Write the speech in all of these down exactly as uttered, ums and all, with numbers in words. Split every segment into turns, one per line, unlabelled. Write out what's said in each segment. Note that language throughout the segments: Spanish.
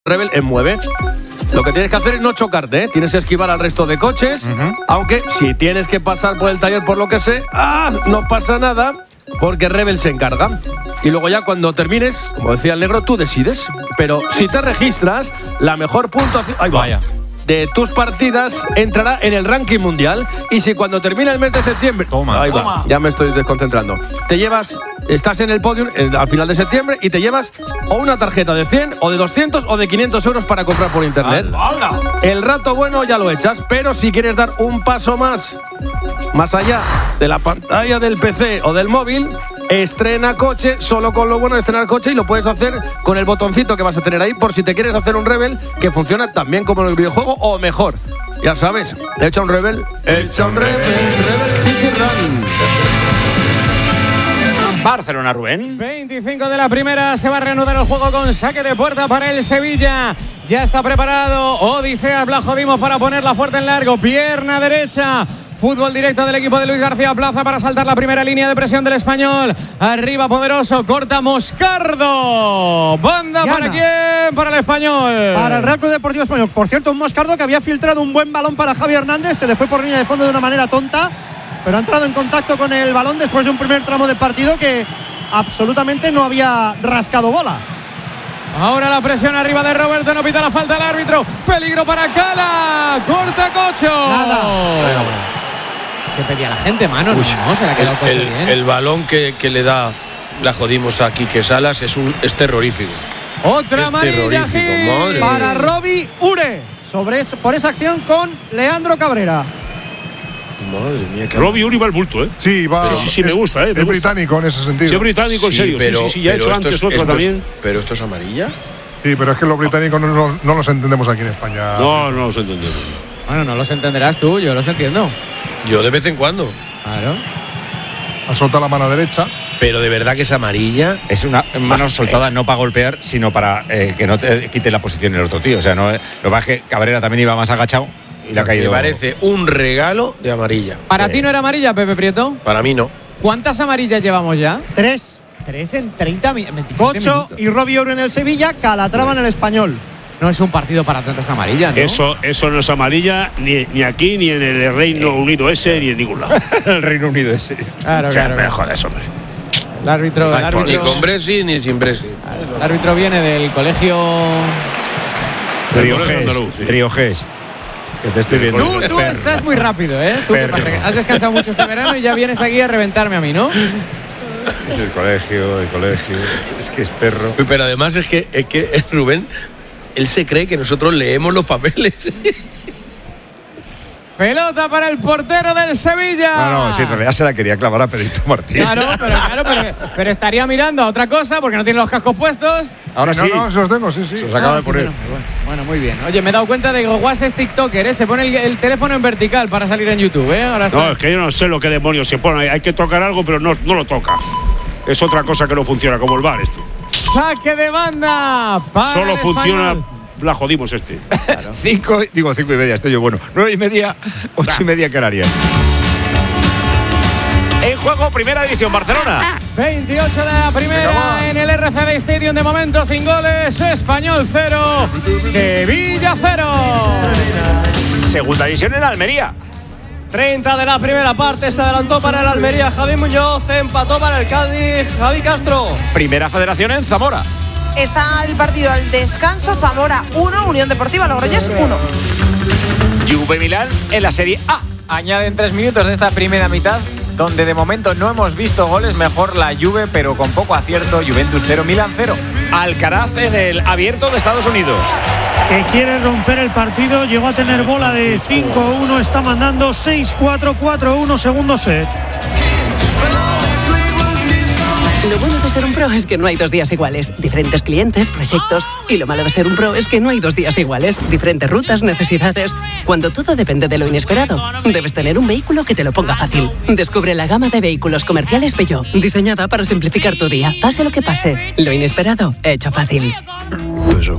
Rebel en Mueve. Lo que tienes que hacer es no chocarte, ¿eh? Tienes que esquivar al resto de coches, uh-huh. Aunque si tienes que pasar por el taller por lo que sé, ¡ah! No pasa nada, porque Rebel se encarga. Y luego ya cuando termines, como decía el negro, tú decides. Pero si te registras, la mejor puntuación... ¡Ahí va! Vaya. De tus partidas entrará en el ranking mundial. Y si cuando termine el mes de septiembre...
Toma,
ahí
toma.
va, ya me estoy desconcentrando. Te llevas... Estás en el podium al final de septiembre y te llevas o una tarjeta de cien, o de doscientos, o de quinientos euros para comprar por internet.
¡Hala!
El rato bueno ya lo echas, pero si quieres dar un paso más, más allá de la pantalla del P C o del móvil, estrena coche, solo con lo bueno de estrenar coche, y lo puedes hacer con el botoncito que vas a tener ahí por si te quieres hacer un Rebel que funciona tan bien como en el videojuego o mejor. Ya sabes, echa un Rebel, echa un Rebel, Rebel City Run.
Barcelona, Rubén.
veinticinco de la primera, se va a reanudar el juego con saque de puerta para el Sevilla. Ya está preparado Odisea Blajodimos para ponerla fuerte en largo, pierna derecha. Fútbol directo del equipo de Luis García Plaza para saltar la primera línea de presión del Español. Arriba Poderoso, corta Moscardo. Banda para quién, para el Español.
Para el Real Club Deportivo Español. Por cierto, un Moscardo que había filtrado un buen balón para Javi Hernández. Se le fue por línea de fondo de una manera tonta, pero ha entrado en contacto con el balón después de un primer tramo de partido que absolutamente no había rascado bola.
Ahora la presión arriba de Roberto, no pita la falta el árbitro. Peligro para Cala, corta Cocho.
Nada.
Bueno. ¿Qué pedía la gente, mano?
Uy,
no, se la ha quedado Cocho
el,
bien.
el balón que, que le da la jodimos a Quique Salas es, un, es terrorífico.
Otra
es
amarilla
terrorífico,
para Robbie Ure sobre es, por esa acción con Leandro Cabrera.
Madre mía, qué
Robbie Uri va al bulto, ¿eh?
Sí, va.
Sí, sí, sí, me gusta, ¿eh? Me
es
gusta.
británico en ese sentido.
Sí, es británico, en
sí,
serio.
Pero,
sí, sí, sí, ya ha hecho antes
es,
otro también.
Es, pero esto es amarilla.
Sí, pero es que los británicos no, no, no los entendemos aquí en España.
No, no los entendemos.
Bueno, no los entenderás tú, yo los entiendo.
Yo de vez en cuando.
Claro.
Ha soltado la mano derecha.
Pero de verdad que es amarilla.
Es una mano soltada no para golpear, sino para eh, que no te quite la posición el otro tío. O sea, no, lo que pasa es que Cabrera también iba más agachado y le ha caído.
Me parece un regalo de amarilla.
¿Para
sí.
ti no era amarilla, Pepe Prieto?
Para mí no.
¿Cuántas amarillas llevamos ya?
Tres.
Tres en treinta minutos.
Cocho y Robbie Ure en el Sevilla, Calatrava en el Español.
No es un partido para tantas amarillas, ¿no?
Eso, eso no es amarilla ni, ni aquí, ni en el Reino eh. Unido ese, ni en ningún lado.
El Reino Unido ese.
Claro,
o sea,
claro.
me jodas, hombre.
El árbitro, el árbitro,
ni con Bresi ni sin Bresi.
El árbitro viene del colegio.
Riojés. Sí. Riojés. Que te estoy viendo.
Tú, tú estás muy rápido, ¿eh? ¿Tú qué pasa? Has descansado mucho este verano y ya vienes aquí a reventarme a mí, ¿no?
Del colegio, del colegio. Es que es perro.
Pero además es que, es que Rubén, él se cree que nosotros leemos los papeles.
Pelota para el portero del Sevilla.
No, no, sí, en realidad se la quería clavar a Pedrito Martín.
Claro, pero, claro pero, pero estaría mirando a otra cosa porque no tiene los cascos puestos.
Ahora
no,
sí.
No, no, se los tengo, sí, sí.
Se los acaba
ah,
de
sí,
poner.
Bueno, bueno, muy bien. Oye, me he dado cuenta de que Guas es TikToker, ¿eh? Se pone el, el teléfono en vertical para salir en YouTube, ¿eh? Ahora está.
No, es que yo no sé lo que demonios se pone. Hay que tocar algo, pero no, no lo toca. Es otra cosa que no funciona, como el bar esto.
Saque de banda para
Solo
el
funciona,
Español.
la jodimos este.
Claro. Cinco, digo cinco y media, estoy yo bueno. Nueve y media, ocho y media Canarias. En juego, Primera División, Barcelona.
veintiocho de la primera en el R C D Stadium, de momento sin goles. Español cero, Sevilla cero.
Segunda División en Almería.
treinta de la primera parte, se adelantó para el Almería Javi Muñoz, empató para el Cádiz Javi Castro.
Primera Federación en Zamora.
Está el partido al descanso, Zamora uno, Unión Deportiva Logroñés uno.
Juve Milán en la Serie A.
Añaden tres minutos de esta primera mitad, donde de momento no hemos visto goles. Mejor la Juve, pero con poco acierto. Juventus cero, Milán cero.
Alcaraz en el Abierto de Estados Unidos.
Que quiere romper el partido, llegó a tener bola de cinco uno, está mandando seis cuatro, cuatro uno, segundo set.
Lo bueno de ser un pro es que no hay dos días iguales. Diferentes clientes, proyectos. Y lo malo de ser un pro es que no hay dos días iguales. Diferentes rutas, necesidades. Cuando todo depende de lo inesperado, debes tener un vehículo que te lo ponga fácil. Descubre la gama de vehículos comerciales Peugeot, diseñada para simplificar tu día. Pase lo que pase, lo inesperado, hecho fácil.
Peugeot.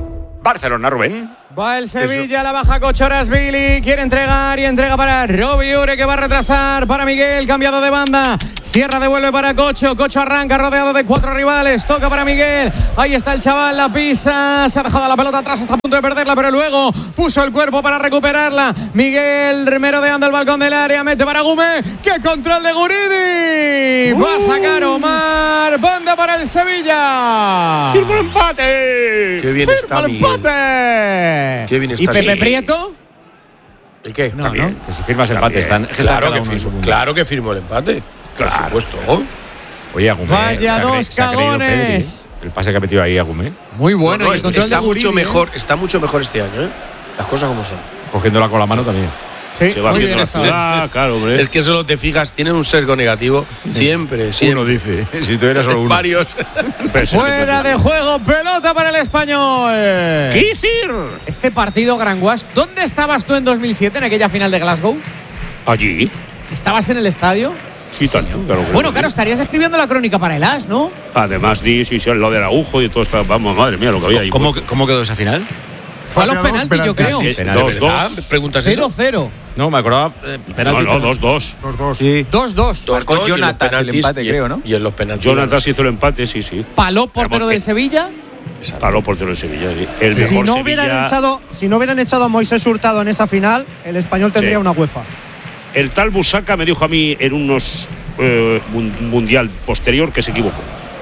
Barcelona, Rubén.
Va el Sevilla, la baja Kochorashvili, quiere entregar y entrega para Robiure, que va a retrasar para Miguel, cambiado de banda. Sierra devuelve para Cocho, Cocho arranca rodeado de cuatro rivales, toca para Miguel. Ahí está el chaval, la pisa, se ha dejado la pelota atrás, está a punto de perderla, pero luego puso el cuerpo para recuperarla. Miguel merodeando el balcón del área, mete para Gume. ¡Qué control de Guridi! Va a sacar Omar, banda para el Sevilla.
¡Firma el empate!
¡Qué bien
¡Firma
está
el
Miguel!
empate!
Qué bien
¿Y
está
Pepe
Miguel.
Prieto?
¿El qué?
No, no.
Que si firmas empate, están. que
Claro
está
que,
cada uno en su
firmó,
mundo.
claro que firmó el empate.
Claro.
Por supuesto.
Oye, Agumé.
Vaya
se ha cre-
dos
se ha creído
cagones.
Pedri, ¿eh? El pase que ha metido ahí Agumé,
Muy bueno,
No, no,
y el control
está
de Guridi,
mucho
¿eh?
mejor, está mucho mejor este año, ¿eh? Las cosas como son.
cogiéndola con la mano también.
Sí,
Se va
muy
haciendo
bien
la
está.
ciudad, claro, hombre.
Es que solo te fijas, tienen un sesgo negativo. Siempre, siempre.
Uno dice, si tú eras solo uno.
Varios.
Fuera de juego, pelota para el Español.
¿Qué decir?
Este partido, Granguas, ¿dónde estabas tú en dos mil siete, en aquella final de Glasgow?
Allí.
¿Estabas en el estadio?
Sí, Tania, claro que
Bueno,
sí.
claro, estarías escribiendo la crónica para el As, ¿no?
Además, di, sí, sí, lo del agujo y todo esto. Vamos, madre mía, lo que había ahí.
¿Cómo, ¿Cómo quedó esa final?
Fue a los penaltis, yo creo.
Sí,
Penal,
dos,
¿verdad?
dos.
Preguntas eso.
cero cero.
No, me acordaba. Eh,
No,
penalti,
no, dos, dos.
Dos, dos.
Sí.
dos dos.
Dos,
Marcó
dos, y en los
Jonathan el
penaltis,
empate,
y-
creo, ¿no?
Y en los penaltis.
Jonathan se hizo el empate, sí, sí.
Paló portero del Sevilla.
Paró portero de Sevilla. sí. El
Si
mejor
no,
Sevilla.
hubieran echado, si no hubieran echado a Moisés Hurtado en esa final, el Español tendría
Sí.
una UEFA.
El tal Busaca me dijo a mí en unos eh, mun- mundial posterior que se equivocó.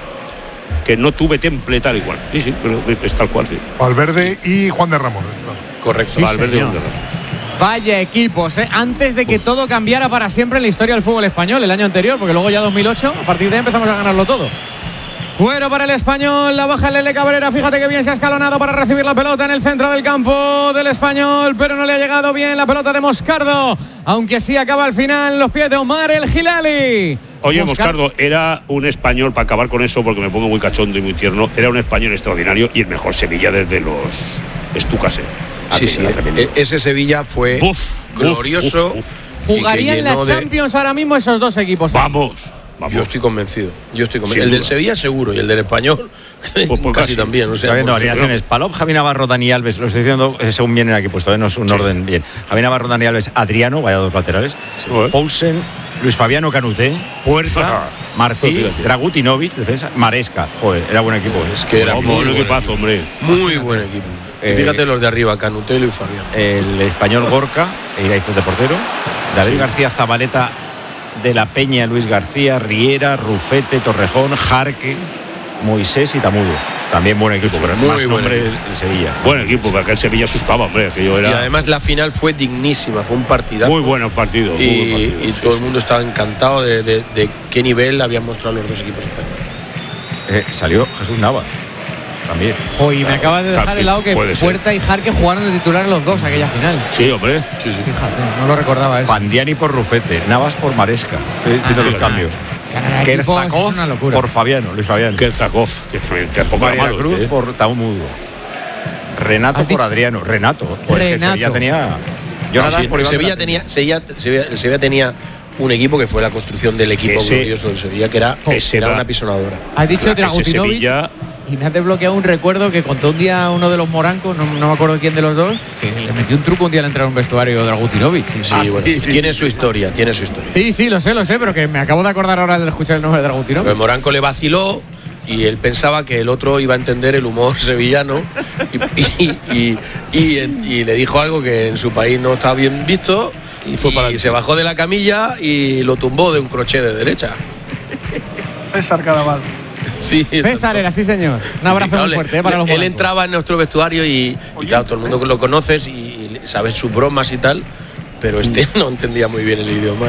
Que no tuve temple tal igual. Sí, sí, pero es tal cual. Sí.
Valverde y Juan de Ramón.
Correcto.
Sí,
Valverde y
señor.
Juan de Ramos.
Vaya equipos, ¿eh? Antes de que todo cambiara para siempre en la historia del fútbol español, el año anterior, porque luego ya dos mil ocho, a partir de ahí empezamos a ganarlo todo. Cuero para el Español, la baja Lele Cabrera, fíjate que bien se ha escalonado para recibir la pelota en el centro del campo del Español, pero no le ha llegado bien la pelota de Moscardo, aunque sí acaba al final los pies de Omar El Hilali.
Oye,
Moscar-
Moscardo, era un español, para acabar con eso, porque me pongo muy cachondo y muy tierno, era un español extraordinario y el mejor Sevilla desde los Estucas. ¿eh?
Sí, sí.
Era tremendo.
e- Ese Sevilla fue
Buf,
glorioso.
uf, uf.
Jugarían
y que
la
llenó de-
Champions ahora mismo esos dos equipos. ¿eh?
Vamos, vamos.
Yo estoy convencido. Yo estoy convencido.
Sin
El del
duda.
Sevilla seguro y el del Español
Pues por
casi
casi.
también. O sea,
Está viendo
por-
alineaciones. Palop, Javi Navarro, Dani Alves. Lo estoy diciendo eh, según vienen aquí puesto, ¿eh? No es un orden bien. Javi Navarro, Dani Alves, Adriano, vaya dos laterales.
Joder.
Poulsen, Luis Fabiano Canuté, Puerta, Martí,
Fíjate.
Dragutinovic, defensa, Maresca. Joder, era buen equipo. ¿eh?
Es que era
Vamos,
muy
un
buen
equipazo,
equipo.
hombre.
Muy buen equipo. Y
Eh,
fíjate los de arriba, Canutelo y Fabián.
El español Gorka, Iraiz de portero. David García Zabaleta, de la Peña, Luis García, Riera, Rufete, Torrejón, Jarque, Moisés y Tamudo. También buen equipo, pero
muy
más
buen
nombre
equipo.
el Sevilla.
Buen equipo, porque aquel Sevilla asustaba, hombre. Que yo
Y
era
además la final fue dignísima, fue un partidazo.
muy buenos partidos. muy
Y,
buen partido,
y
sí,
todo
sí.
el mundo estaba encantado de, de- de qué nivel habían mostrado los dos equipos españoles.
Eh, salió Jesús Navas. También.
Jo, y me acabas de dejar
También
el lado que
puede ser.
Puerta y Jarque jugaron de titular los dos aquella final.
Sí, hombre.
Fíjate, no lo recordaba eso.
Pandiani por Rufete, Navas por Maresca. Estoy viendo los
ah,
cambios.
Se han ganado equipos,
Kerzakov
es una locura.
por Fabiano, Luis Fabiano.
Kerzakov, que también tampoco era
María
malo,
Cruz
¿eh?
por Tamudo. Renato
¿Has
por
dicho?
Adriano. Renato. Joder, que
Renato.
Sevilla tenía.
No,
Jonathan
sí,
por Iván
Sevilla
de la
tenía, Sevilla, Sevilla- el Sevilla tenía un equipo que fue la construcción del equipo
Ese-
glorioso del Sevilla, que era,
ese
era
va-
una pisonadora.
Has dicho
Ese
Dragutinovic
Sevilla,
y me has desbloqueado un recuerdo que contó un día uno de los morancos, no, no me acuerdo quién de los dos, que le metió un truco un día al entrar a un vestuario de Dragutinovic. Sí,
Sí,
sí,
bueno,
sí, sí,
tiene
sí,
su historia, tiene su historia.
sí, sí, lo sé, lo sé, pero que me acabo de acordar ahora de escuchar el nombre de
Pero el
Dragutinovic.
Moranco le vaciló y él pensaba que el otro iba a entender el humor sevillano y, y- y- y- y le dijo algo que en su país no estaba bien visto y,
fue para
se bajó de la camilla y lo tumbó de un crochet de derecha.
César Cadaval.
Sí,
César era, sí, señor. Un abrazo
Claro,
muy
le-
fuerte eh, para
le-
los
Él
morancos.
entraba en nuestro vestuario y, y claro, todo el mundo lo conoces y, y sabes sus bromas y tal, pero este no entendía muy bien el idioma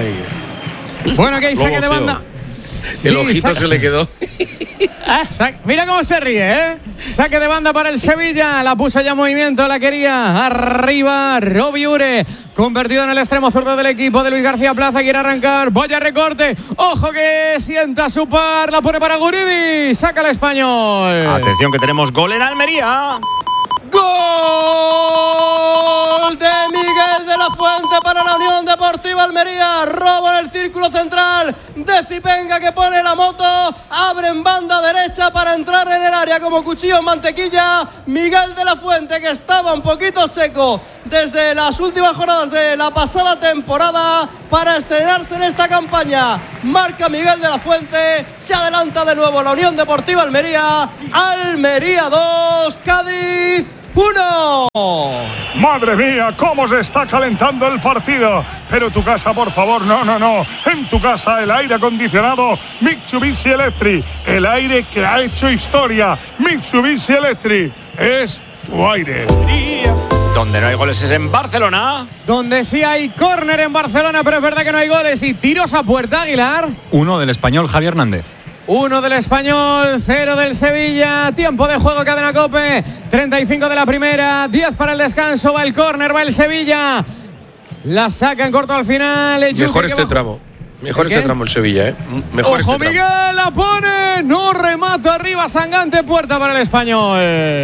y
Bueno, que hay saque de
Luego,
banda.
el
Sí,
ojito
saca-
se le quedó.
Ah, sac- Mira cómo se ríe, ¿eh? Saque de banda para el Sevilla. La puso ya en movimiento, la quería. Arriba, Robiure. Convertido en el extremo zurdo del equipo de Luis García Plaza. Quiere arrancar. Vaya recorte. Ojo que sienta su par. La pone para Guridi. Saca el español.
Atención que tenemos gol en Almería.
Gol de Miguel de la Fuente para el la Unión Deportiva Almería. Robo en el círculo central de Zipenga, que pone la moto. Abre en banda derecha para entrar en el área como cuchillo en mantequilla. Miguel de la Fuente, que estaba un poquito seco desde las últimas jornadas de la pasada temporada, para estrenarse en esta campaña. Marca Miguel de la Fuente. Se adelanta de nuevo la Unión Deportiva Almería. Almería dos, Cádiz uno.
Madre mía, cómo se está calentando el partido. Pero tu casa, por favor, no, no, no. En tu casa el aire acondicionado Mitsubishi Electric. El aire que ha hecho historia. Mitsubishi Electric es tu aire.
Donde no hay goles es en Barcelona.
Donde sí hay córner en Barcelona, pero es verdad que no hay goles. Y tiros a puerta, Aguilar.
Uno del español Javi Hernández.
Uno del Español, cero del Sevilla. Tiempo de juego, Cadena COPE. treinta y cinco de la primera, diez para el descanso. Va el córner, va el Sevilla. La saca en corto al final.
Yuki, Mejor este bajo. tramo. Mejor este tramo el Sevilla, ¿eh? Mejor
Ojo,
este
Miguel,
tramo.
la pone. No remata arriba, Sangante, puerta para el Español.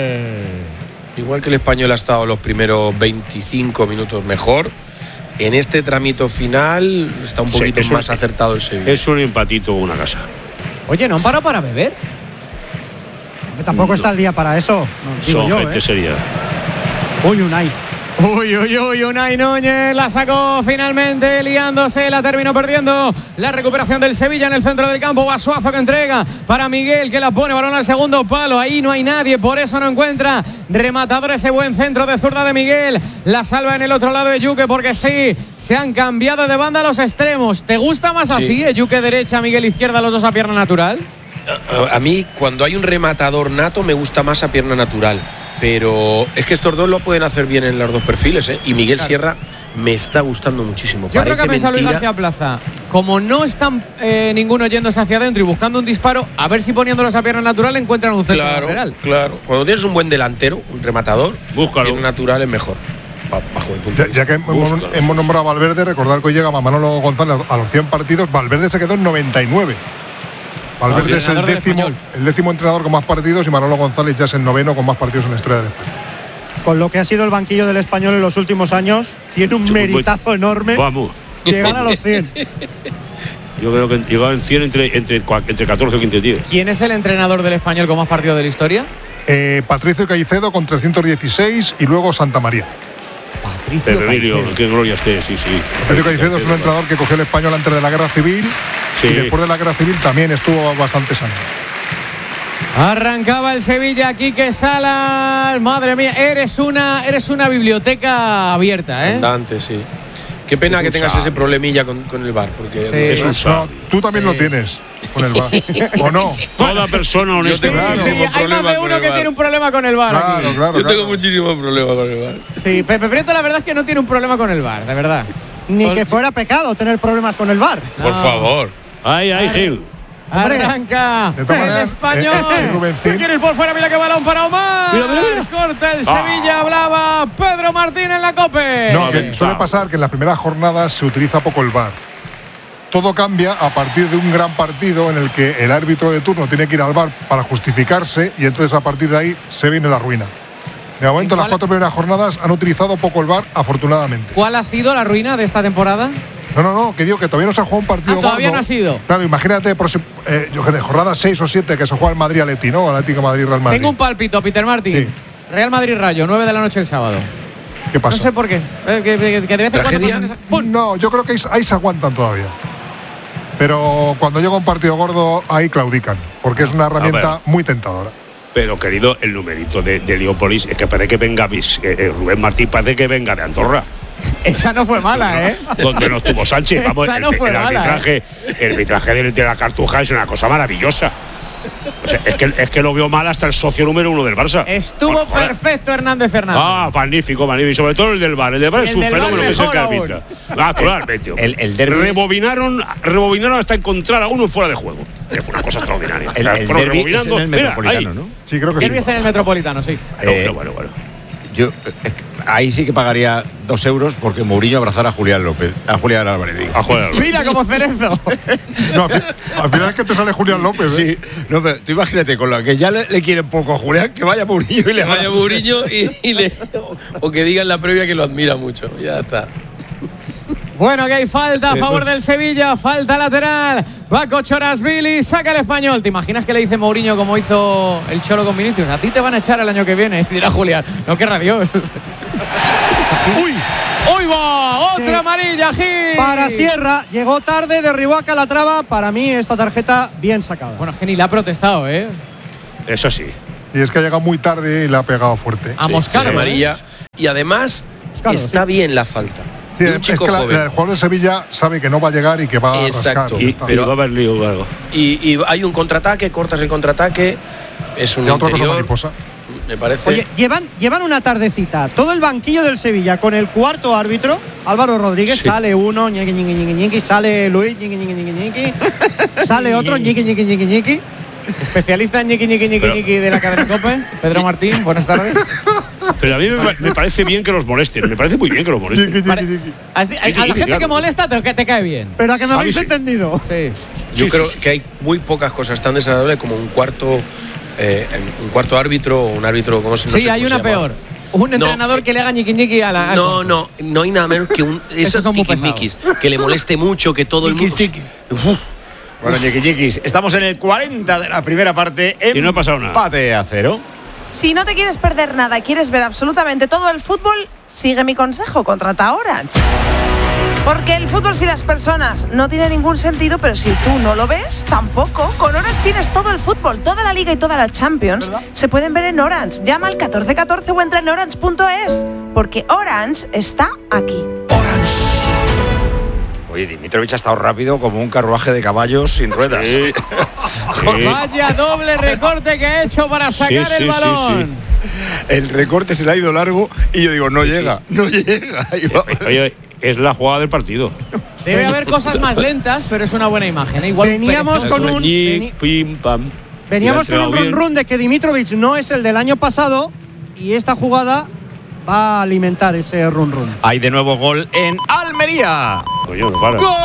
Igual que el Español ha estado los primeros veinticinco minutos mejor, en este tramito final está un poquito sí, más un, acertado el Sevilla.
Es un empatito o una casa.
Oye, ¿no han parado para beber?
Tampoco no. está el día para eso. No, digo
Son
yo,
gente
¿eh?
seria.
Uy, Unai.
Uy, uy, uy, Unai Núñez la sacó finalmente, liándose, la terminó perdiendo. La recuperación del Sevilla en el centro del campo. Basuazo que entrega para Miguel, que la pone, balón al segundo palo. Ahí no hay nadie, por eso no encuentra rematador ese buen centro de zurda de Miguel. La salva en el otro lado de Yuque, porque sí, se han cambiado de banda los extremos. ¿Te gusta más sí. así, eh? Yuque derecha, Miguel izquierda, los dos a pierna natural?
A, a mí, cuando hay un rematador nato, me gusta más a pierna natural. Pero es que estos dos lo pueden hacer bien en los dos perfiles, ¿eh? Y Miguel claro. Sierra me está gustando muchísimo.
Yo Parece creo que ha pensado Luis García Plaza, como no están eh, ninguno yéndose hacia adentro y buscando un disparo, a ver si poniéndolos a pierna natural encuentran un centro
claro,
lateral.
Claro, cuando tienes un buen delantero, un rematador,
búscalo.
Pierna natural es mejor. Bajo el punto
ya, ya que hemos, hemos nombrado a Valverde, recordar que hoy llega Manolo González a los cien partidos. Valverde se quedó en noventa y nueve. Valverde es el décimo, el décimo entrenador con más partidos y Manolo González ya es el noveno con más partidos en la historia del España.
Con lo que ha sido el banquillo del Español en los últimos años, tiene un meritazo enorme
Vamos.
llegar a los cien.
Yo creo que llegaba en cien entre, entre, entre catorce o quince tíos.
¿Quién es el entrenador del Español con más partidos de la historia?
Eh, Patricio Caicedo con trescientos dieciséis y luego Santa María.
Patricio
Emilio, qué gloria esté, sí, sí.
Patricio Caicedo es un entrenador que cogió el Español antes de la Guerra Civil sí. y después de la Guerra Civil también estuvo bastantes años.
Arrancaba el Sevilla, Quique Salas. Madre mía, eres una, eres una biblioteca abierta, ¿eh?
Andante, sí. Qué pena que tengas ese problemilla con, con el V A R, porque
sí.
es un
no, tú también sí. lo tienes con el V A R, ¿o no?
Toda persona honesta.
Claro. Sí, hay más de uno que tiene un problema con el V A R.
Claro,
aquí.
claro,
Yo
claro.
tengo muchísimos problemas con el V A R.
Sí, Pepe Prieto la verdad es que no tiene un problema con el V A R, de verdad.
Ni Por... que fuera pecado tener problemas con el V A R.
No. Por favor.
Ay, ay, Gil.
Arranca el Español. Eh, Se quiere ir por fuera, mira qué balón para Omar. Mira, mira, mira. Corta el Sevilla, ah. hablaba Pedro Martín en la COPE.
No, que suele pasar que en las primeras jornadas se utiliza poco el V A R. Todo cambia a partir de un gran partido en el que el árbitro de turno tiene que ir al V A R para justificarse y entonces a partir de ahí se viene la ruina. De momento, en las cuatro primeras jornadas han utilizado poco el V A R, afortunadamente.
¿Cuál ha sido la ruina de esta temporada?
No, no, no, que digo que todavía no se ha jugado un partido
ah, todavía
gordo.
no ha sido.
Claro, imagínate, eh, yo creo, jornada seis o siete que se juega el Madrid-Atleti, ¿no? Atlético Madrid-Real Madrid.
Tengo un pálpito, Peter Martín. Sí. Real Madrid-Rayo, nueve de la noche el sábado.
¿Qué pasa?
No sé por qué. Eh, que, que, que de vez en cuando esa...
No, yo creo que ahí, ahí se aguantan todavía. Pero cuando llega un partido gordo, ahí claudican, porque es una herramienta muy tentadora.
Pero, querido, el numerito de, de Heliópolis es que parece que venga bis, eh, eh, Rubén Martín parece que venga de Andorra.
Esa no fue mala, ¿eh?
Donde no estuvo Sánchez. Vamos,
Esa no
el,
fue
el,
mala,
arbitraje,
¿eh?
el arbitraje de, de la Cartuja es una cosa maravillosa. O sea, es, que, es que lo veo mal hasta el socio número uno del Barça.
Estuvo bueno, perfecto Hernández Hernández.
Ah, magnífico, magnífico. Sobre todo el del V A R. El del V A R es un fenómeno que es el que arbitra. Naturalmente.
El, el derbi
rebobinaron, rebobinaron hasta encontrar a uno fuera de juego. Que fue una cosa extraordinaria.
El, el derbi es en el Metropolitano,
Mira,
¿no?
Sí, creo que
el derbi
sí.
es en el Metropolitano, sí.
Eh, bueno, bueno, bueno.
Yo eh, ahí sí que pagaría dos euros porque Mourinho abrazara a Julián López, a Julián Álvarez. Digo.
A Julián Álvarez.
Mira como Cerezo.
No, al, al final es que te sale Julián López. ¿eh?
Sí, no, pero tú imagínate con lo que ya le, le quieren poco a Julián, que vaya Mourinho y le
vaya Mourinho y, y le o que diga en la previa que lo admira mucho. Ya está.
Bueno, que hay falta a favor del Sevilla, falta lateral. Va Kochorasvili, saca el Español. ¿Te imaginas que le dice Mourinho como hizo el Cholo con Vinicius? A ti te van a echar el año que viene. Y dirá Julián, no querrá Dios.
¡Uy!
¡Uy, va! ¡Otra sí. amarilla, Gil!
Para Sierra, llegó tarde, derribó a Calatrava. Para mí, esta tarjeta bien sacada.
Bueno, es que ni le ha protestado, ¿eh?
Eso sí.
Y es que ha llegado muy tarde y le ha pegado fuerte.
A Moscaro.
Sí, amarilla. Y además, Moscaro, está sí. bien la falta.
Sí, es que la, el jugador de Sevilla sabe que no va a llegar y que va
Exacto.
a rascar.
Y, pero va a haber lío algo. Y, y hay un contraataque, cortas el contraataque. Es un
y otra
interior,
cosa mariposa.
Me parece.
Oye, llevan, llevan una tardecita. Todo el banquillo del Sevilla con el cuarto árbitro, Álvaro Rodríguez, sí. sale uno, ñiqui, ñiqui, ñiqui, ñiqui, sale Luis, ñiqui, ñiqui, ñiqui, ñiqui, sale otro, ñiqui, ñiqui, ñiqui, ñiqui.
Especialista en ñiqui, ñiqui, ñiqui, ñiqui de la cadena COPE, Pedro Martín, buenas tardes.
Pero a mí me, me parece bien que los molesten, me parece muy bien que los molesten.
Pare a, a, a la gente que molesta te, te cae bien.
Pero a que me habéis
sí.
entendido.
Sí.
Yo
sí,
creo
sí, sí.
que hay muy pocas cosas tan desagradables como un cuarto eh, un cuarto árbitro o un árbitro como se no
Sí,
sé
hay una peor. Un entrenador no, que le haga ñiqui ñiqui a la.
No, no, no hay nada menos que un esos tiquismiquis que le moleste mucho, que todo el mundo. Uf.
Bueno, ñiqui-ñiquis, estamos en el cuarenta de la primera parte.
Y no ha pasado nada.
Empate a cero.
Si no te quieres perder nada y quieres ver absolutamente todo el fútbol, sigue mi consejo, contrata Orange. Porque el fútbol sin las personas no tiene ningún sentido, pero si tú no lo ves, tampoco. Con Orange tienes todo el fútbol, toda la Liga y toda la Champions. ¿Verdad? Se pueden ver en Orange. Llama al catorce catorce o entra en orange punto es. Porque Orange está aquí.
Orange. Oye, Dimitrovic ha estado rápido como un carruaje de caballos sin ruedas. Sí.
Sí. Vaya doble recorte que ha hecho para sacar sí, sí, el balón.
Sí, sí. El recorte se le ha ido largo y yo digo, no sí, llega, sí. no llega.
Oye, es la jugada del partido.
Debe haber cosas más lentas, pero es una buena imagen. Igual
veníamos con un veni pim, pam. Veníamos con un run run de que Dimitrovic no es el del año pasado y esta jugada va a alimentar ese run run.
Hay de nuevo gol en Almería.
Oye, no para.
¡Gol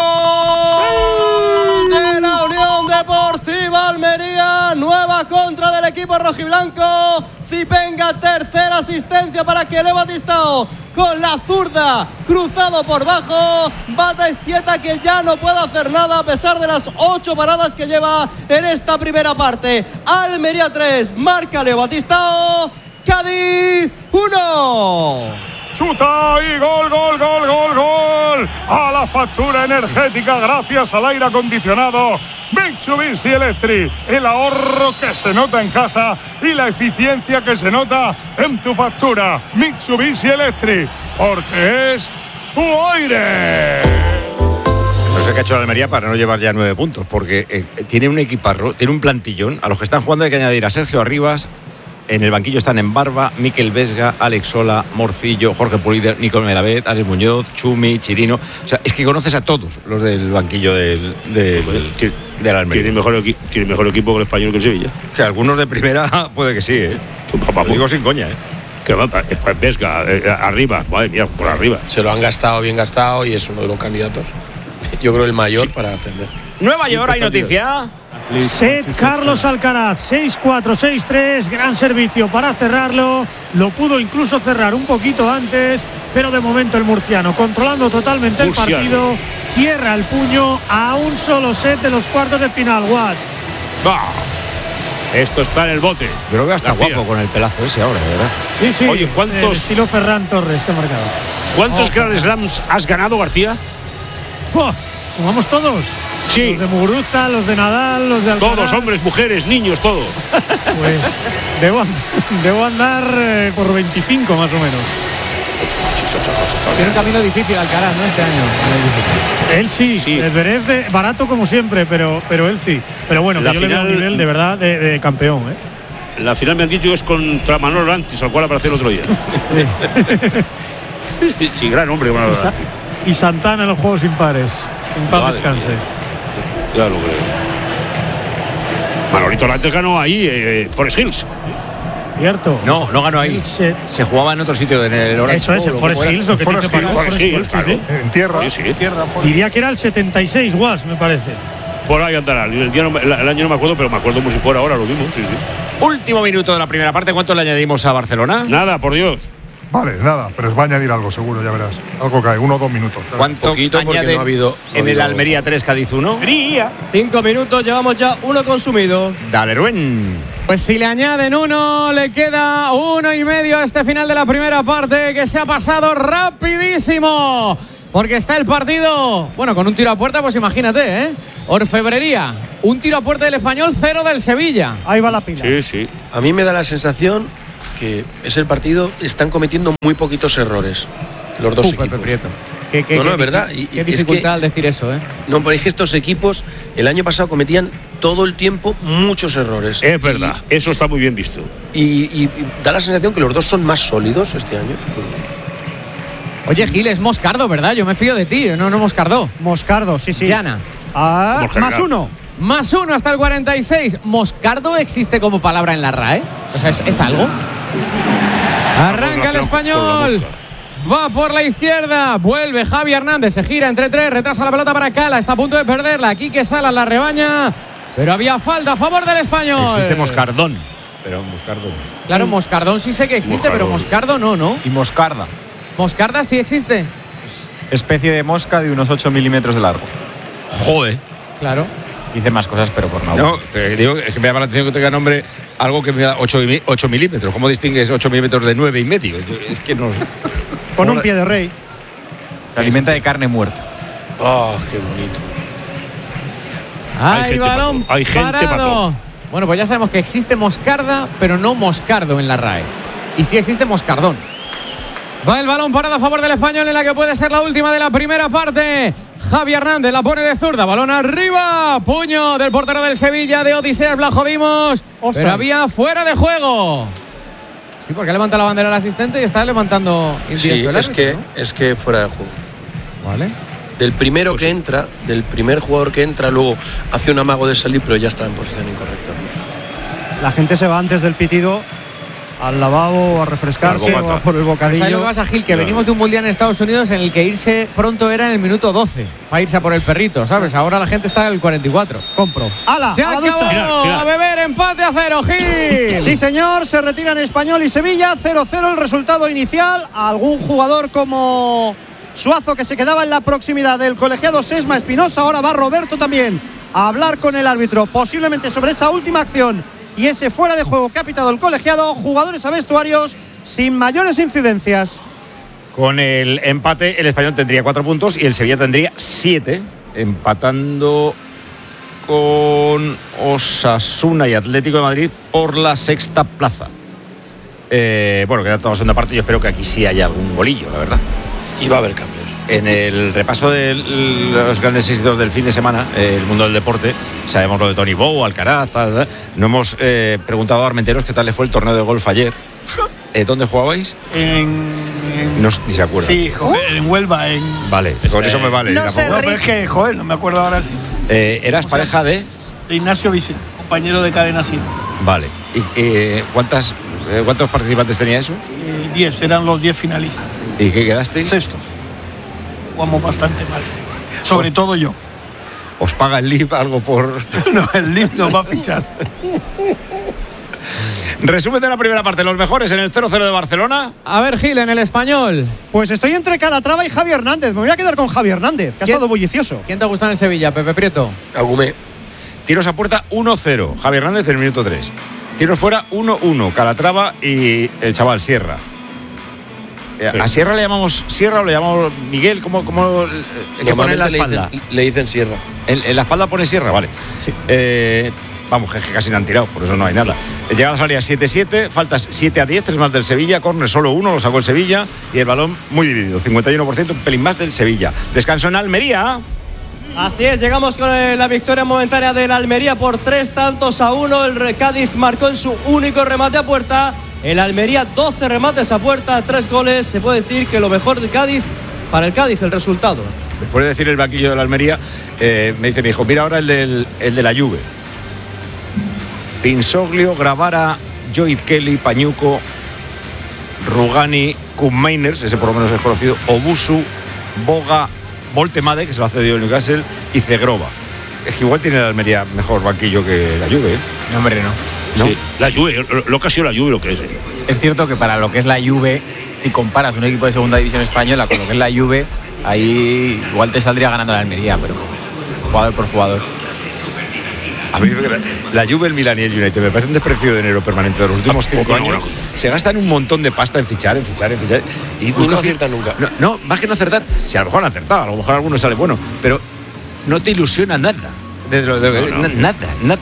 de la Unión Deportiva Almería! Nueva contra del equipo rojiblanco. Zipenga, tercera asistencia para Kelly Batistao. Con la zurda, cruzado por bajo. Battistieta que ya no puede hacer nada a pesar de las ocho paradas que lleva en esta primera parte. Almería tres, marca Leo Batistao. Cádiz uno.
Chuta y gol, gol, gol, gol, gol. A la factura energética gracias al aire acondicionado Mitsubishi Electric. El ahorro que se nota en casa y la eficiencia que se nota en tu factura. Mitsubishi Electric, porque es tu aire.
No sé qué ha hecho la Almería para no llevar ya nueve puntos, porque eh, tiene un equiparro, tiene un plantillón. A los que están jugando hay que añadir a Sergio Arribas. En el banquillo están en Barba, Miquel Vesga, Alex Sola, Morcillo, Jorge Pulider, Nico Melamed, Alex Muñoz, Chumi, Chirino. O sea, es que conoces a todos los del banquillo del, del,
pues,
del Almería.
¿Tiene mejor, ¿Tiene mejor equipo que el Español que el Sevilla?
Que algunos de primera puede que sí, ¿eh? Lo digo sin coña, ¿eh?
Que va, Vesga, eh, arriba, madre mía, por arriba.
Se lo han gastado, bien gastado, y es uno de los candidatos. Yo creo el mayor sí. para ascender.
Nueva York, hay noticia.
Set Carlos Alcaraz, seis cuatro, seis tres, gran servicio para cerrarlo, lo pudo incluso cerrar un poquito antes, pero de momento el murciano, controlando totalmente el murciano. partido, cierra el puño a un solo set de los cuartos de final. Guas.
Bah. Esto está en el bote.
Yo creo que está García. guapo con el pelazo ese ahora, de verdad.
Sí, sí.
Oye, ¿cuántos?
El estilo Ferran Torres que ha marcado.
¿Cuántos oh, Grand Slams has ganado, García?
Oh, ¿sumamos todos?
Sí.
Los de Muguruza, los de Nadal, los de Alcaraz.
Todos, hombres, mujeres, niños, todos.
Pues debo, debo andar eh, por veinticinco más o menos.
Tiene un camino difícil Alcaraz, ¿no? Este año.
Él sí, sí. El Zverev de barato como siempre, pero, pero él sí. Pero bueno, que yo final, le veo un nivel de verdad de, de campeón, ¿eh?
La final me han dicho que es contra Manolo Lancis, al cual apareció el otro día. Sí, sí, gran hombre Manolo Lancis.
Y Santana en los juegos impares. En paz vale, descanse.
Claro que. Manolito Lantis ganó ahí, eh, Forest Hills.
Cierto.
No, no ganó ahí. Se, se jugaba en otro sitio, en el Orange.
Eso es, el Forest Hills, lo que te dice para
Forest Hills, claro.
Sí,
sí. En tierra.
Sí, sí.
tierra
Diría que era el setenta y seis, Guas, me parece.
Por ahí andará. El, día no, el, el año no me acuerdo, pero me acuerdo como si fuera ahora, lo mismo. Sí, sí.
Último minuto de la primera parte. ¿Cuánto le añadimos a Barcelona?
Nada, por Dios.
Vale, nada, pero os va a añadir algo seguro, ya verás. Algo cae, uno o dos minutos.
¿Cuánto añaden
no ha habido, no ha
en el
habido
Almería tres, Cádiz uno?
Cinco minutos, llevamos ya uno consumido.
Dale, Rubén.
Pues si le añaden uno, le queda uno y medio a este final de la primera parte, que se ha pasado rapidísimo. Porque está el partido, bueno, con un tiro a puerta, pues imagínate, ¿eh? Orfebrería, un tiro a puerta del Español, cero del Sevilla.
Ahí va la pila.
Sí, sí.
A mí me da la sensación que es el partido, están cometiendo muy poquitos errores los dos
Uh,
equipos.
Pepe Prieto. Qué, qué,
no, no,
qué,
es verdad.
Qué,
Y,
qué
es
dificultad
que,
al decir eso, ¿eh?
No, pero es que estos equipos el año pasado cometían todo el tiempo muchos errores.
Es verdad, y, eso está muy bien visto.
Y, y, y da la sensación que los dos son más sólidos este año.
Oye, Gil, es Moscardo, ¿verdad? Yo me fío de ti, no, no Moscardo.
Moscardo, sí, sí.
Llana.
Ah, más uno.
Más uno hasta el cuarenta y seis. ¿Moscardo existe como palabra en la R A E? O sea, ¿es, es algo? Arranca el Español. Va por la izquierda. Vuelve Javi Hernández. Se gira entre tres. Retrasa la pelota para Cala. Está a punto de perderla. Quique Salas la rebaña. Pero había falta a favor del Español.
Existe Moscardón. Pero Moscardo.
Claro, Moscardón sí sé que existe,
Moscardón.
pero Moscardo no, ¿no?
Y moscarda.
Moscarda sí existe.
Especie de mosca de unos ocho milímetros de largo.
Joder.
Claro.
Hice más cosas, pero por no.
No, te digo, es que me llama la atención que tenga nombre algo que me da ocho milímetros. ¿Cómo distingues ocho milímetros de nueve y medio? Es que no sé.
Con un pie de rey.
Se alimenta de carne muerta.
¡Oh, qué bonito!
Hay,
Hay gente
balón
pato. Hay gente
parado.
pato.
Bueno, pues ya sabemos que existe Moscarda, pero no Moscardo en la R A E. Y sí existe Moscardón. Va el balón parado a favor del Español en la que puede ser la última de la primera parte. Javi Hernández la pone de zurda, balón arriba, puño del portero del Sevilla, de Odiseas Blajodimos, pero había fuera de juego. Sí, porque levanta la bandera el asistente y está levantando
Sí,
indirecto el
es
árbitro,
que,
¿no?
es que fuera de juego.
Vale.
Del primero que entra, del primer jugador que entra, luego hace un amago de salir, pero ya está en posición incorrecta.
La gente se va antes del pitido al lavabo, a refrescarse o a por el bocadillo.
¿Sabes lo que pasa, Gil? Que venimos de un mundial en Estados Unidos en el que irse pronto era en el minuto doce para irse a por el perrito, ¿sabes? Ahora la gente está en el cuarenta y cuatro.
Compro. ¡Hala!
Se
a la
acabó.
ducha.
Final, final.
A beber, empate a cero, Gil.
Sí, señor, se retiran Español y Sevilla, cero cero el resultado inicial. Algún jugador como Suazo, que se quedaba en la proximidad del colegiado Sesma Espinosa. Ahora va Roberto también a hablar con el árbitro, posiblemente sobre esa última acción y ese fuera de juego que ha pitado el colegiado. Jugadores a vestuarios sin mayores incidencias.
Con el empate, el Español tendría cuatro puntos y el Sevilla tendría siete, empatando con Osasuna y Atlético de Madrid por la sexta plaza. Eh, bueno, queda toda la segunda parte. Yo espero que aquí sí haya algún bolillo, la verdad.
Y va a haber cambios.
En el repaso de los grandes éxitos del fin de semana, eh, el mundo del deporte, sabemos lo de Tony Bow, Alcaraz, tal, tal. No hemos eh, preguntado a Armenteros qué tal le fue el torneo de golf ayer. Eh, ¿Dónde jugabais?
En, en
no, ni se acuerda.
Sí, joder, en Huelva. En,
vale, con eso me vale.
No
tampoco.
sé,
no, pero es que, joder, no me acuerdo ahora. Sí.
Eh, ¿Eras pareja de?
De Ignacio Vicente, compañero de Cadena Cien.
Vale. ¿Y eh, cuántas, eh, cuántos participantes tenía eso?
Eh, diez, eran los diez finalistas.
¿Y qué quedasteis?
Sextos. Jugamos bastante mal. Sobre todo yo.
¿Os paga el L I B algo por...?
No, el L I B nos va a fichar.
Resumen de la primera parte, los mejores en el cero cero de Barcelona.
A ver, Gil, en el Español.
Pues estoy entre Calatrava y Javi Hernández. Me voy a quedar con Javi Hernández, que ha
¿Quién?
estado bullicioso.
¿Quién te gusta en el Sevilla, Pepe Prieto?
Agumé.
Tiros a puerta uno cero, Javi Hernández en el minuto tres. Tiros fuera uno uno, Calatrava y el chaval Sierra. Eh, ¿A Sierra le llamamos Sierra o le llamamos Miguel? ¿Cómo, cómo eh, que pone en la
Normalmente
espalda?
Le dicen, le dicen Sierra.
En, en la espalda pone Sierra, vale.
Sí.
Eh, vamos, que casi no han tirado, por eso no hay nada. Llegada salida siete siete, faltas siete a diez, tres más del Sevilla, córner solo uno, lo sacó el Sevilla y el balón muy dividido, cincuenta y uno por ciento, un pelín más del Sevilla. Descanso en Almería.
Así es, llegamos con la victoria momentánea del Almería por tres tantos a uno. El Cádiz marcó en su único remate a puerta. El Almería doce remates a puerta, tres goles. Se puede decir que lo mejor de Cádiz, para el Cádiz, el resultado.
Después de decir el banquillo de la Almería, eh, me dice mi hijo, mira ahora el, del, el de la Juve. Pinsoglio, Gravara, Joid Kelly, Pañuco, Rugani, Kuhn-Meiners, ese por lo menos es conocido, Obusu, Boga, Voltemade, que se lo ha cedido el Newcastle, y Zegrova. Es que igual tiene la Almería mejor banquillo que la Juve, ¿eh?
No, hombre, no.
¿No?
Sí, la Juve, lo, lo que ha sido la Juve, lo que es. ¿eh?
Es cierto que para lo que es la Juve si comparas un equipo de segunda división española con lo que es la Juve, ahí igual te saldría ganando la Almería, pero jugador por jugador.
A mí la Juve, el Milan y el United me parece un desprecio de dinero permanente de los últimos cinco años. Se gastan un montón de pasta en fichar, en fichar, en fichar.
Y no aciertan nunca.
No, no, más que no acertar, si a lo mejor han acertado, a lo mejor alguno sale bueno, pero no te ilusiona nada. De lo, de lo, no, no. Nada, nada.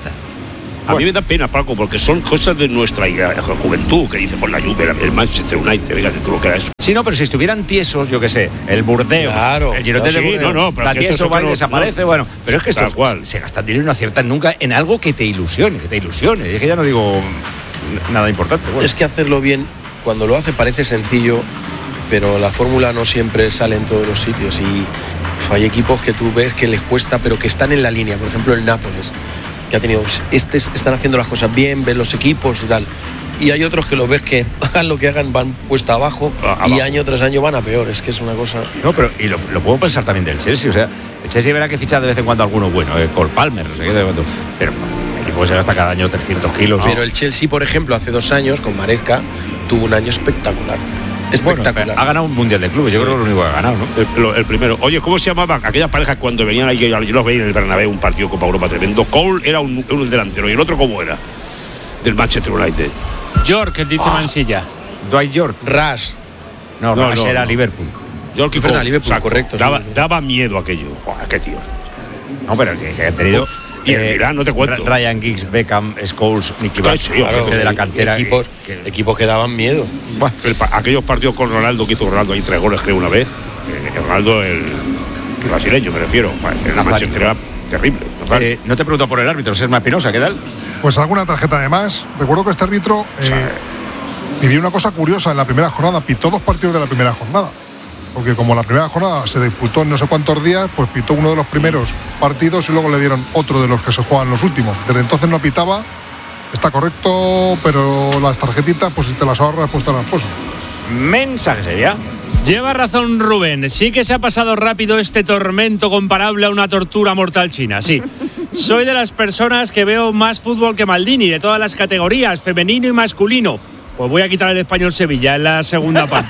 A bueno. mí me da pena, Paco, porque son cosas de nuestra juventud, que dice por la Juve, el Manchester United, venga, tú lo que era eso.
Sí, no, pero si estuvieran tiesos, yo qué sé, el Burdeos,
claro,
el Girondins
no,
de
sí,
Burdeos,
no, no,
la tieso va y desaparece, no, bueno, pero es que estos
cual.
se gastan dinero y no aciertan nunca en algo que te ilusione, que te ilusione. Y es que ya no digo nada importante. Bueno.
Es que hacerlo bien, cuando lo hace parece sencillo, pero la fórmula no siempre sale en todos los sitios y hay equipos que tú ves que les cuesta, pero que están en la línea. Por ejemplo, el Nápoles, que ha tenido, este, están haciendo las cosas bien, ven los equipos y tal. Y hay otros que lo ves que hagan lo que hagan, van cuesta abajo, abajo y año tras año van a peor. Es que es una cosa.
No, pero y lo, lo puedo pensar también del Chelsea. O sea, el Chelsea verá que ficha de vez en cuando alguno bueno, eh, Cole Palmer, no sé qué, de cuando. Pero el equipo se gasta cada año trescientos kilos.
Pero
¿no?
el Chelsea, por ejemplo, hace dos años con Maresca tuvo un año espectacular. Espectacular.
Bueno, ha ganado un mundial de clubes, yo sí. creo que es lo único que ha ganado, ¿no?
El, lo, el primero. Oye, ¿cómo se llamaban aquellas parejas cuando venían ahí? Yo los veía en el Bernabéu, un partido Copa Europa tremendo. Cole era un, un delantero y el otro, ¿cómo era? Del Manchester United.
York, dice ah. Mansilla.
Dwight York.
Rush.
No,
no
Rush
no,
era
no.
Liverpool.
York y
Cole. Liverpool,
o sea,
correcto.
Daba,
sí, sí.
daba miedo aquello. Joder, qué tío.
No, pero que, que ha tenido. Uf.
Y el Milán, no te cuento.
Ryan Giggs, Beckham, Scholes, Nicky Butt,
sí, claro,
gente de la cantera.
Equipos que, equipos que daban miedo.
Bueno, el, aquellos partidos con Ronaldo, que hizo Ronaldo ahí tres goles, creo, una vez. Eh, Ronaldo, el, el brasileño, me refiero. En la Manchester era terrible. ¿No,
eh, no te pregunto por el árbitro, Sesma Espinosa, ¿qué tal?
Pues alguna tarjeta de más. Recuerdo que este árbitro eh, o sea, vivió una cosa curiosa en la primera jornada. Pitó dos partidos de la primera jornada. Porque como la primera jornada se disputó en no sé cuántos días, pues pitó uno de los primeros partidos y luego le dieron otro de los que se juegan los últimos. Desde entonces no pitaba, está correcto, pero las tarjetitas, pues si te las ahorras, pues te las puestas.
Mensaje sería.
Lleva razón Rubén, sí que se ha pasado rápido este tormento comparable a una tortura mortal china, sí. Soy de las personas que veo más fútbol que Maldini, de todas las categorías, femenino y masculino. Pues voy a quitar el Español Sevilla en la segunda parte.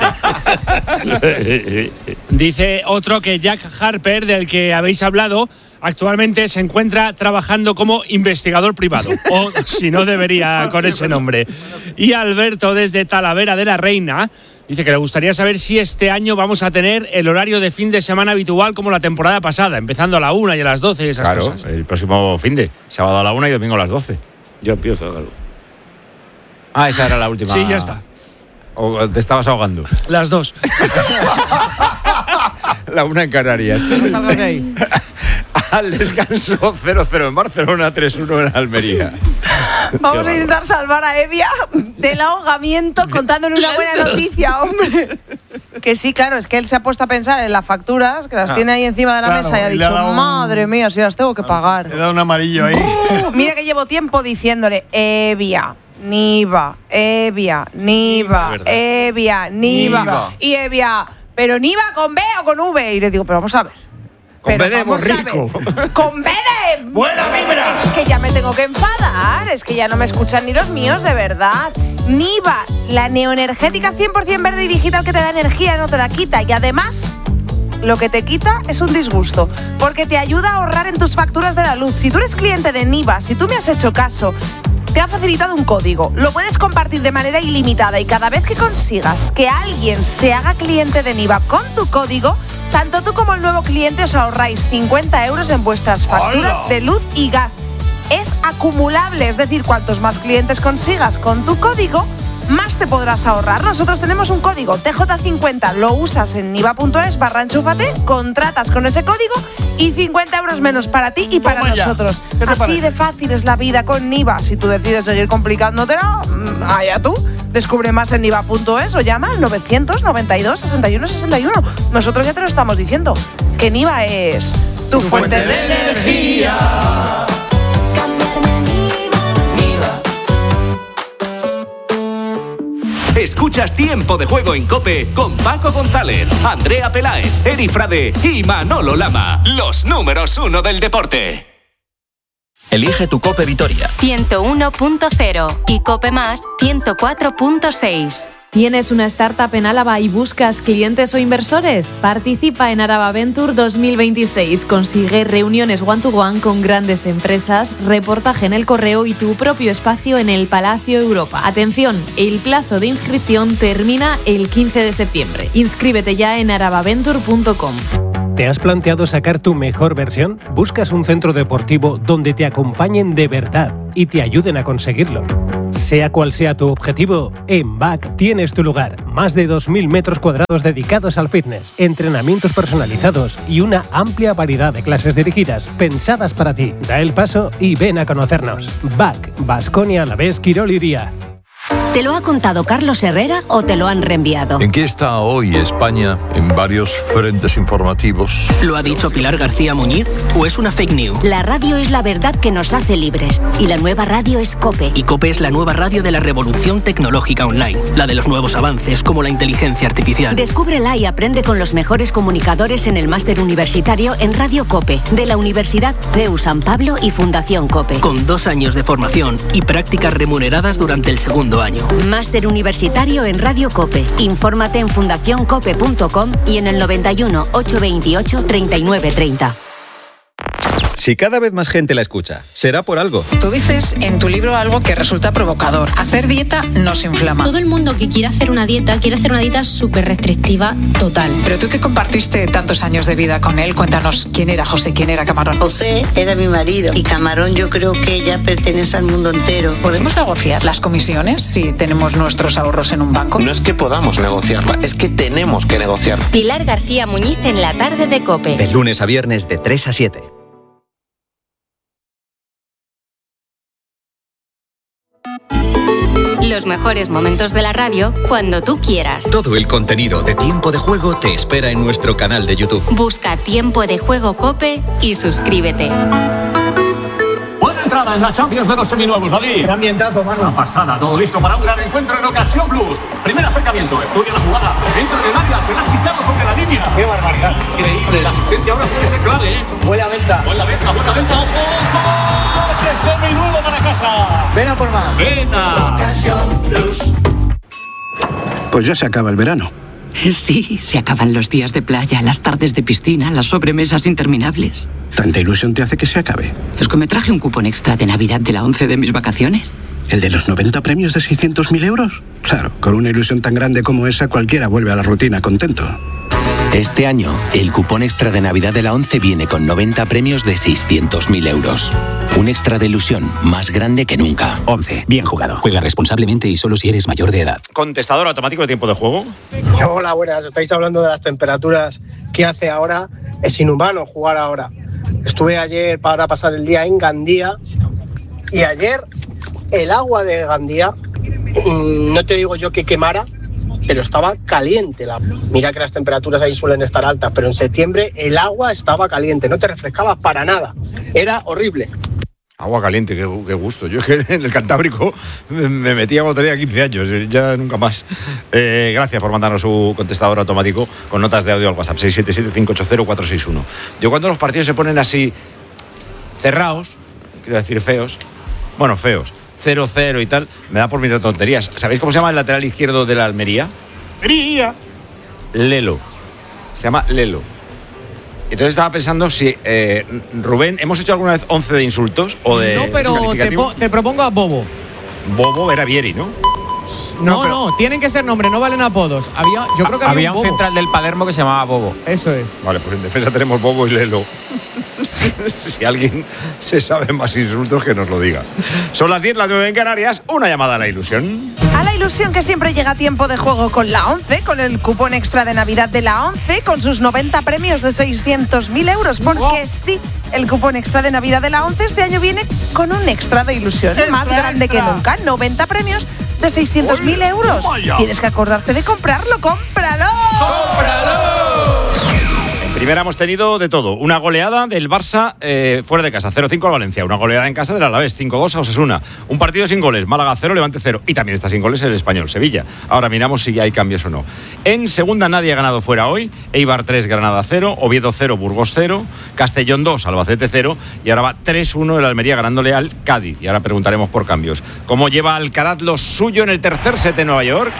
Dice otro que Jack Harper, del que habéis hablado, actualmente se encuentra trabajando como investigador privado. O si no, debería con ese nombre. Y Alberto, desde Talavera de la Reina, dice que le gustaría saber si este año vamos a tener el horario de fin de semana habitual como la temporada pasada, empezando a la una y a las doce y esas
claro,
cosas.
Claro, el próximo fin de sábado a la una y domingo a las doce.
Ya empiezo, claro.
Ah, esa era la última.
Sí, ya está.
¿O te estabas ahogando?
Las dos.
La una en Canarias.
No salgas de ahí.
Al descanso cero cero en Barcelona, tres uno en Almería.
Vamos a intentar salvar a Evia del ahogamiento contándole una buena noticia, hombre. Que sí, claro, es que él se ha puesto a pensar en las facturas, que las ah, tiene ahí encima de la claro, mesa y ha dicho, un... madre mía, si las tengo que pagar.
Le he dado un amarillo ahí.
Uh, mira que llevo tiempo diciéndole, Evia, Niva, Evia, Niva, Evia, Niva. Niva. Y Evia, pero Niva con B o con V. Y le digo, pero vamos a ver.
Con B de rico.
Con B de...
Buena vibra.
Es que ya me tengo que enfadar. Es que ya no me escuchan ni los míos, de verdad. Niva, la neoenergética cien por ciento verde y digital que te da energía, no te la quita. Y además, lo que te quita es un disgusto. Porque te ayuda a ahorrar en tus facturas de la luz. Si tú eres cliente de Niva, si tú me has hecho caso, te ha facilitado un código. Lo puedes compartir de manera ilimitada y cada vez que consigas que alguien se haga cliente de Niva con tu código, tanto tú como el nuevo cliente os ahorráis cincuenta euros en vuestras facturas ¡Hola! De luz y gas. Es acumulable, es decir, cuantos más clientes consigas con tu código, más te podrás ahorrar. Nosotros tenemos un código T J cincuenta, lo usas en niva.es barra enchúfate, contratas con ese código y cincuenta euros menos para ti y para nosotros. Así parece? De fácil es la vida con Niva. Si tú decides seguir complicándotela, allá tú. Descubre más en niva.es o llama al novecientos noventa y dos sesenta y uno sesenta y uno. Nosotros ya te lo estamos diciendo, que Niva es tu, tu fuente, fuente de energía.
Escuchas Tiempo de Juego en COPE con Paco González, Andrea Peláez, Eri Frade y Manolo Lama. Los números uno del deporte.
Elige tu COPE Vitoria.
ciento uno punto cero y COPE Más ciento cuatro punto seis. ¿Tienes una startup en Álava y buscas clientes o inversores? Participa en Araba Venture dos mil veintiséis. Consigue reuniones one-to-one con grandes empresas, reportaje en El Correo y tu propio espacio en el Palacio Europa. Atención, el plazo de inscripción termina el quince de septiembre. Inscríbete ya en arabaventure punto com.
¿Te has planteado sacar tu mejor versión? ¿Buscas un centro deportivo donde te acompañen de verdad y te ayuden a conseguirlo? Sea cual sea tu objetivo, en B A C tienes tu lugar. Más de dos mil metros cuadrados dedicados al fitness, entrenamientos personalizados y una amplia variedad de clases dirigidas, pensadas para ti. Da el paso y ven a conocernos. B A C, Baskonia Alavés Quirol Iría.
¿Te lo ha contado Carlos Herrera o te lo han reenviado?
¿En qué está hoy España en varios frentes informativos?
¿Lo ha dicho Pilar García Muñiz o es una fake news?
La radio es la verdad que nos hace libres y la nueva radio es COPE.
Y COPE es la nueva radio de la revolución tecnológica online, la de los nuevos avances como la inteligencia artificial.
Descúbrela y aprende con los mejores comunicadores en el máster universitario en Radio COPE de la Universidad C E U San Pablo y Fundación COPE.
Con dos años de formación y prácticas remuneradas durante el segundo año.
Máster universitario en Radio COPE. Infórmate en fundación cope punto com y en el noventa y uno, ochocientos veintiocho, treinta y nueve treinta.
Si cada vez más gente la escucha, será por algo.
Tú dices en tu libro algo que resulta provocador. Hacer dieta nos inflama.
Todo el mundo que quiere hacer una dieta, quiere hacer una dieta súper restrictiva total.
Pero tú que compartiste tantos años de vida con él, cuéntanos quién era José, quién era Camarón.
José era mi marido y Camarón yo creo que ya pertenece al mundo entero.
¿Podemos negociar las comisiones si tenemos nuestros ahorros en un banco?
No es que podamos negociarla, es que tenemos que negociarla.
Pilar García Muñiz en la tarde de COPE.
De lunes a viernes de tres a siete.
Los mejores momentos de la radio cuando tú quieras.
Todo el contenido de Tiempo de Juego te espera en nuestro canal de YouTube.
Busca Tiempo de Juego COPE y suscríbete.
Buena entrada en la Champions de los seminuevos, David.
Qué ambientazo, mano.
Una pasada, todo listo para un gran encuentro en Ocasión Plus. Primer acercamiento, estudia la jugada, entra en el área, se la ha quitado sobre la línea.
Qué barbaridad.
Increíble, la asistencia ahora puede ser clave, ¿eh?
Buena venta.
Buena venta, buena venta, ojo. Coche seminuevo para casa.
Ven a por más.
Ven a Ocasión Plus.
Pues ya se acaba el verano.
Sí, se acaban los días de playa, las tardes de piscina, las sobremesas interminables.
¿Tanta ilusión te hace que se acabe?
Es que me traje un cupón extra de Navidad de la once de mis vacaciones.
¿El de los noventa premios de seiscientos mil euros? Claro, con una ilusión tan grande como esa cualquiera vuelve a la rutina contento.
Este año, el cupón extra de Navidad de la once viene con noventa premios de seiscientos mil euros. Un extra de ilusión más grande que nunca. once. Bien jugado. Juega responsablemente y solo si eres mayor de edad.
Contestador automático de Tiempo de Juego.
Hola, buenas. Estáis hablando de las temperaturas que hace ahora. Es inhumano jugar ahora. Estuve ayer para pasar el día en Gandía y ayer el agua de Gandía, no te digo yo que quemara, pero estaba caliente. Mira que las temperaturas ahí suelen estar altas, pero en septiembre el agua estaba caliente, no te refrescaba para nada. Era horrible.
Agua caliente, qué, qué gusto. Yo es que en el Cantábrico me metí a botería quince años, ya nunca más. Eh, gracias por mandarnos su contestador automático con notas de audio al WhatsApp seis siete siete, cinco ocho cero, cuatro seis uno. Yo cuando los partidos se ponen así cerrados, quiero decir feos, bueno, feos, cero cero y tal, me da por mirar tonterías. ¿Sabéis cómo se llama el lateral izquierdo de la Almería?
Almería.
Lelo. Se llama Lelo. Entonces estaba pensando si, eh, Rubén, ¿hemos hecho alguna vez once de insultos o de
No, pero te, po- te propongo a Bobo.
Bobo era Vieri, ¿no?
No, no, no, tienen que ser nombres, no valen apodos. Había, yo creo que había,
había un,
un,
un central del Palermo que se llamaba Bobo.
Eso es.
Vale, pues en defensa tenemos Bobo y Lelo. Si alguien se sabe más insultos, que nos lo diga. Son las diez, las nueve en Canarias. Una llamada a la ilusión.
A la ilusión que siempre llega a Tiempo de Juego con la once, con el cupón extra de Navidad de la once, con sus noventa premios de seiscientos mil euros. Porque wow. sí, el cupón extra de Navidad de la once este año viene con un extra de ilusión extra, más grande extra. que nunca. noventa premios de seiscientos mil euros. Tienes que acordarte de comprarlo. ¡Cómpralo!
¡Cómpralo! Primera hemos tenido de todo. Una goleada del Barça eh, fuera de casa, cero cinco al Valencia. Una goleada en casa del Alavés, cinco dos a Osasuna. Un partido sin goles, Málaga cero, Levante cero. Y también está sin goles el Español, Sevilla. Ahora miramos si ya hay cambios o no. En segunda nadie ha ganado fuera hoy. Eibar tres, Granada cero, Oviedo cero, Burgos cero, Castellón dos, Albacete cero. Y ahora va tres uno el Almería ganándole al Cádiz. Y ahora preguntaremos por cambios. ¿Cómo lleva Alcaraz lo suyo en el tercer set en Nueva York?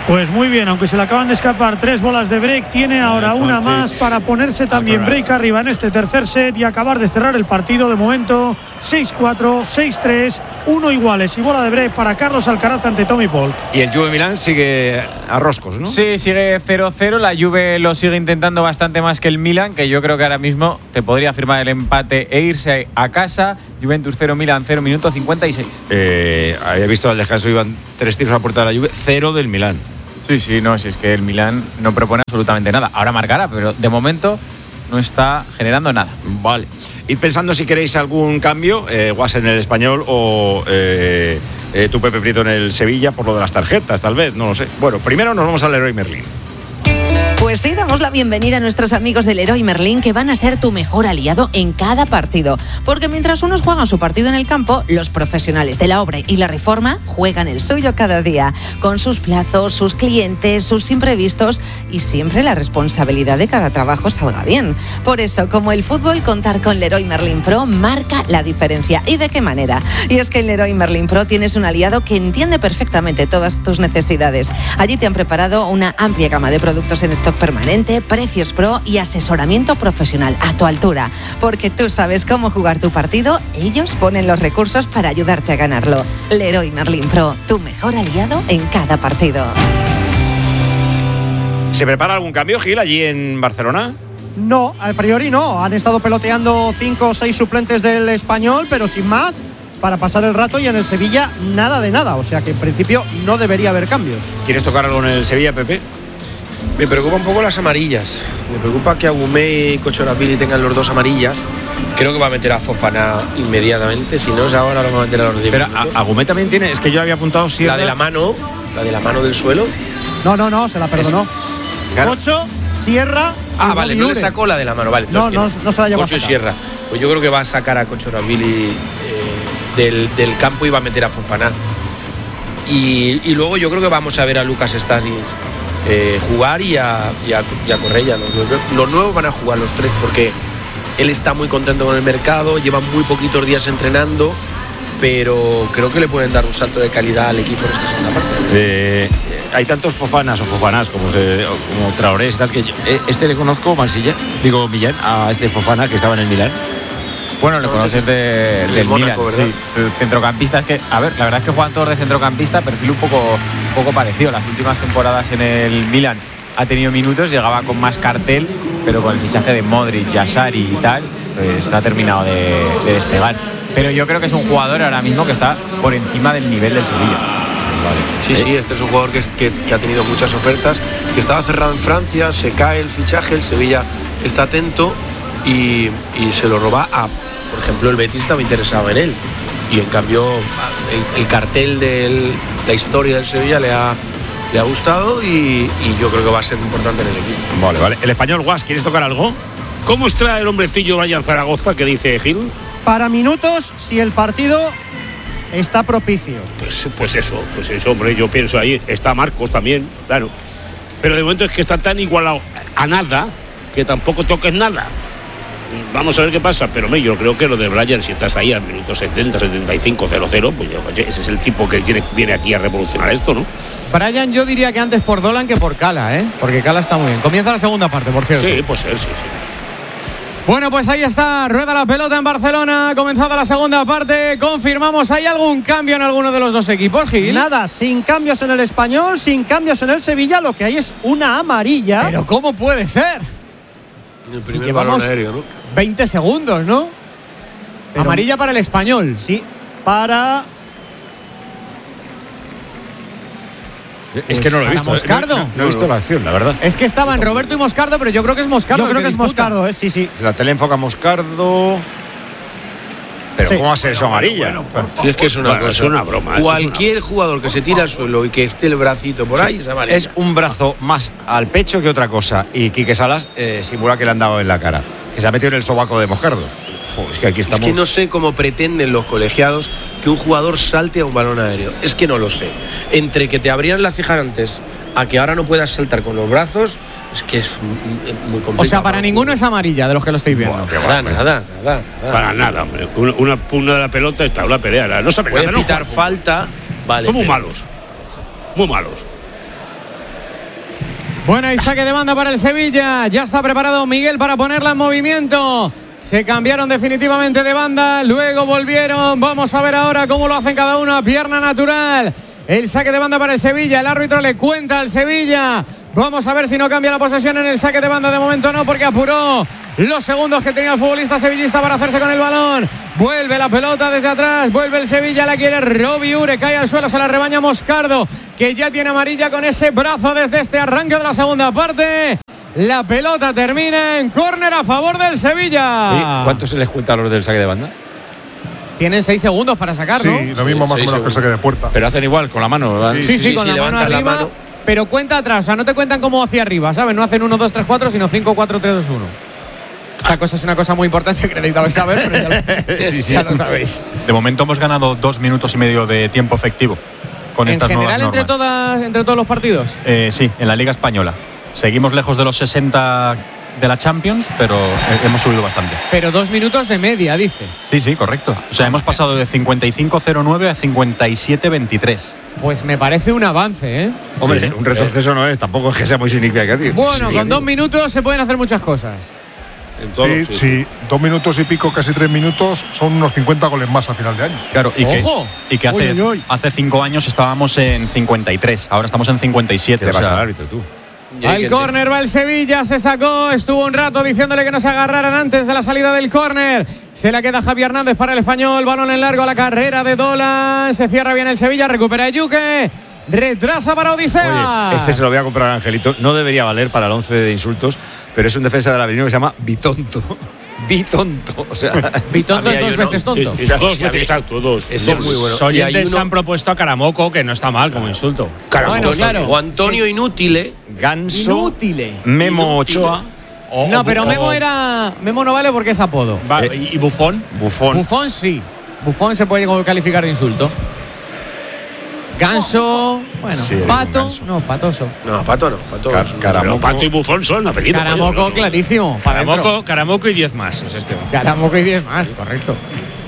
Pues muy bien, aunque se le acaban de escapar tres bolas de break, tiene ahora una más para ponerse también break arriba en este tercer set y acabar de cerrar el partido. De momento seis cuatro, seis tres, uno iguales y bola de break para Carlos Alcaraz ante Tommy Paul.
Y el Juve Milán sigue a roscos, ¿no?
Sí, sigue cero cero. La Juve lo sigue intentando bastante más que el Milan, que yo creo que ahora mismo te podría firmar el empate e irse a casa. Juventus cero, Milan cero, minuto cincuenta y seis.
Eh, había visto al descanso, iban tres tiros a puerta de la Juve, cero del Milán.
Sí, sí, no, si es que el Milán no propone absolutamente nada. Ahora marcará, pero de momento no está generando nada.
Vale. Id pensando si queréis algún cambio, eh, Guas en el Español o eh, eh, tu Pepe Prieto en el Sevilla, por lo de las tarjetas, tal vez, no lo sé. Bueno, primero nos vamos al Leroy Merlin.
Pues sí, damos la bienvenida a nuestros amigos del Leroy Merlin, que van a ser tu mejor aliado en cada partido. Porque mientras unos juegan su partido en el campo, los profesionales de la obra y la reforma juegan el suyo cada día, con sus plazos, sus clientes, sus imprevistos y siempre la responsabilidad de cada trabajo salga bien. Por eso, como el fútbol, contar con Leroy Merlin Pro marca la diferencia. ¿Y de qué manera? Y es que en Leroy Merlin Pro tienes un aliado que entiende perfectamente todas tus necesidades. Allí te han preparado una amplia gama de productos en stock permanente, precios pro y asesoramiento profesional a tu altura. Porque tú sabes cómo jugar tu partido, ellos ponen los recursos para ayudarte a ganarlo. Leroy Merlin Pro, tu mejor aliado en cada partido.
¿Se prepara algún cambio, Gil, allí en Barcelona?
No, a priori no. Han estado peloteando cinco o seis suplentes del Español, pero sin más, para pasar el rato, y en el Sevilla nada de nada. O sea que en principio no debería haber cambios.
¿Quieres tocar algo en el Sevilla, Pepe?
Me preocupa un poco las amarillas. Me preocupa que Agumé y Kochoravili tengan los dos amarillas. Creo que va a meter a Fofana inmediatamente. Si no es ahora, lo va a meter a los diez
Pero
minutos.
Agumé también tiene, es que yo había apuntado Sierra.
La de la mano, la de la mano del suelo.
No, no, no, se la perdonó.
Claro.
Ocho, Sierra.
Ah, vale, no le sacó la de la mano, vale.
No, no, no se la llevó.
Ocho y Sierra. Pues yo creo que va a sacar a Kochoravili eh, del, del campo y va a meter a Fofana. Y, y luego yo creo que vamos a ver a Lucas Stasis eh, jugar y a, y a, y a Correia. Los, los nuevos van a jugar los tres porque él está muy contento con el mercado, lleva muy poquitos días entrenando, pero creo que le pueden dar un salto de calidad al equipo en esta segunda parte.
Eh, hay tantos Fofanas o Fofanas como, se, como Traorés y tal, que yo, eh, este le conozco, Mansilla, digo Millán, a este Fofana que estaba en el Milán.
Bueno, lo conoces de, del
Mónaco,
Milan,
¿verdad?
sí. El centrocampista es que, a ver, la verdad es que juegan todos de centrocampista, perfil un poco, un poco parecido. Las últimas temporadas en el Milan ha tenido minutos, llegaba con más cartel, pero con el fichaje de Modric, Yassari y tal, pues no ha terminado de, de despegar. Pero yo creo que es un jugador ahora mismo que está por encima del nivel del Sevilla.
Vale. Sí, sí, este es un jugador que, que, que ha tenido muchas ofertas, que estaba cerrado en Francia, se cae el fichaje, el Sevilla está atento y, y se lo roba a, por ejemplo, el Betis estaba interesado en él y en cambio el, el cartel de la historia del Sevilla le ha, le ha gustado y, y yo creo que va a ser importante en el equipo.
Vale, vale. El Español, Guas, ¿quieres tocar algo?
¿Cómo está el hombrecillo Brian Zaragoza que dice Gil?
Para minutos, si el partido está propicio.
Pues, pues eso, pues eso, hombre, yo pienso ahí. Está Marcos también, claro. Pero de momento es que está tan igualado a nada que tampoco toques nada. Vamos a ver qué pasa, pero me, yo creo que lo de Brian, si estás ahí al minuto setenta, setenta y cinco, cero cero, pues yo, oye, ese es el tipo que tiene, viene aquí a revolucionar esto, ¿no?
Brian, yo diría que antes por Dolan que por Cala, ¿eh? Porque Cala está muy bien. Comienza la segunda parte, por cierto.
Sí, puede ser, sí, sí.
Bueno, pues ahí está, rueda la pelota en Barcelona, comenzada la segunda parte, confirmamos, ¿hay algún cambio en alguno de los dos equipos, Gil?
Nada, sin cambios en el Español, sin cambios en el Sevilla, lo que hay es una amarilla.
¿Pero cómo puede ser?
El primer si balón aéreo, ¿no?
veinte segundos, ¿no? Pero amarilla para el Español.
Sí, para...
Es que no lo he visto.
Moscardo.
No, no, no he visto la acción, la verdad.
Es que estaban Roberto y Moscardo, pero yo creo que es Moscardo.
Yo creo que, que es Moscardo, ¿eh? Sí, sí.
La tele enfoca a Moscardo. Pero sí. ¿Cómo va a ser eso amarilla?
Bueno, bueno, si es que es una, bueno, cosa, es una broma. Cualquier una... jugador que se tira al suelo y que esté el bracito por ahí, sí, es amarilla.
Es un brazo más al pecho que otra cosa. Y Quique Salas eh, simula que le han dado en la cara. Que se ha metido en el sobaco de Moscardo. Uf, es que aquí estamos...
Es que no sé cómo pretenden los colegiados que un jugador salte a un balón aéreo. Es que no lo sé. Entre que te abrían la ceja antes a que ahora no puedas saltar con los brazos, es que es muy complicado.
O sea, para ninguno es amarilla de los que lo estáis viendo.
Bueno, nada, nada, nada, nada.
Para nada, hombre. Una, una pugna de la pelota está una pelea. No sabe
Puede
nada,
pitar
no,
falta, vale.
Son muy malos. Muy malos.
Bueno, y saque de banda para el Sevilla. Ya está preparado Miguel para ponerla en movimiento. Se cambiaron definitivamente de banda, luego volvieron. Vamos a ver ahora cómo lo hacen cada uno. Pierna natural. El saque de banda para el Sevilla. El árbitro le cuenta al Sevilla. Vamos a ver si no cambia la posesión en el saque de banda. De momento no, porque apuró los segundos que tenía el futbolista sevillista para hacerse con el balón. Vuelve la pelota desde atrás. Vuelve el Sevilla, la quiere Robbie Ure. Cae al suelo, se la rebaña Moscardo, que ya tiene amarilla con ese brazo desde este arranque de la segunda parte. La pelota termina en córner a favor del Sevilla.
¿Y cuánto se les cuenta a los del saque de banda?
Tienen seis segundos para sacar, ¿no?
Sí, lo mismo más o menos que el saque de puerta.
Pero hacen igual, con la mano, ¿verdad?
Sí, sí, sí,
sí,
con
sí,
la mano arriba, la mano. Pero cuenta atrás. O sea, no te cuentan como hacia arriba, ¿sabes? No hacen uno, dos, tres, cuatro, sino cinco, cuatro, tres, dos, uno. Esta ah. cosa es una cosa muy importante que necesitabais saber, pero ya lo, sí, sí. ya lo sabéis.
De momento hemos ganado dos minutos y medio de tiempo efectivo con estas nuevas normas.
¿En general entre, todas, entre todos los partidos?
Eh, sí, en la Liga Española. Seguimos lejos de los sesenta de la Champions, pero hemos subido bastante.
Pero dos minutos de media, dices.
Sí, sí, correcto. O sea, hemos pasado de cincuenta y cinco cero nueve a cincuenta y siete veintitrés.
Pues me parece un avance, ¿eh?
Hombre, sí, un retroceso no es, tampoco es que sea muy significativo.
Bueno, con dos minutos se pueden hacer muchas cosas.
Sí, sí, dos minutos y pico, casi tres minutos, son unos cincuenta goles más a final de año.
Claro, y
¡ojo!
que, y que hace,
uy, uy, uy.
hace cinco años estábamos en cincuenta y tres, ahora estamos en cincuenta y siete.
¿Qué le
o sea,
pasa al árbitro, tú?
Al córner va el Sevilla, se sacó, estuvo un rato diciéndole que no se agarraran antes de la salida del córner. Se la queda Javi Hernández para el Español, balón en largo a la carrera de Dolan, se cierra bien el Sevilla, recupera Yuque, retrasa para Odisea.
Oye, este se lo voy a comprar a Angelito, no debería valer para el once de insultos, pero es un defensa del Avenida que se llama Bitonto. Bitonto, o sea,
Bitonto es dos uno, veces tonto.
Sí, sí, dos veces, exacto, dos.
Ese es muy bueno.
Los oyentes se han propuesto a Caramoco, que no está mal como insulto.
Caramoco,
bueno, claro.
O Antonio Inútile.
Ganso.
Inútile.
Memo Ochoa.
O,
no,
o,
pero
o,
Memo era. Memo no vale porque es apodo.
Va,
Eh,
¿Y Bufón?
Bufón.
Bufón sí. Bufón se puede calificar de insulto. Ganso, bueno,
Sí,
Pato,
Ganso.
no, Patoso.
No, Pato no. Pato
Car-
no.
Caramoco.
Pero Pato y Bufón son apellidos.
Caramoco,
no, no.
clarísimo. para dentro.
Caramoco, Caramoco y diez más. Es este.
Caramoco y diez más, correcto.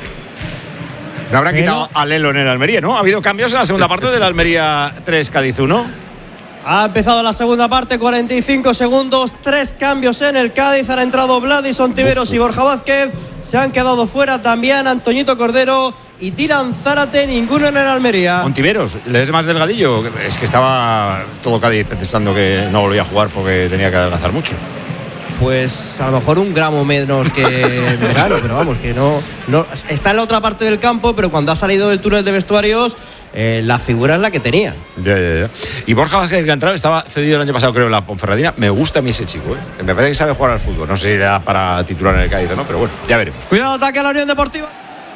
No habrán
Pero-
quitado a Lelo en el Almería, ¿no? Ha habido cambios en la segunda parte del Almería tres Cádiz uno.
Ha empezado la segunda parte, cuarenta y cinco segundos, tres cambios en el Cádiz. Han entrado Vladison Tiveros y Borja Vázquez. Se han quedado fuera también Antoñito Cordero y Dylan Zárate, ninguno en el Almería.
Ontiveros, ¿le es más delgadillo? Es que estaba todo Cádiz pensando que no volvía a jugar porque tenía que adelgazar mucho.
Pues a lo mejor un gramo menos que en verano, pero vamos, que no, no. Está en la otra parte del campo, pero cuando ha salido del túnel de vestuarios, eh, la figura es la que tenía.
Ya, ya, ya. Y Borja Vázquez, que ha entrado, estaba cedido el año pasado, creo, en la Ponferradina. Me gusta a mí ese chico, ¿eh? Me parece que sabe jugar al fútbol. No sé si era para titular en el Cádiz o no, pero bueno, ya veremos.
Cuidado, ataque a la Unión Deportiva.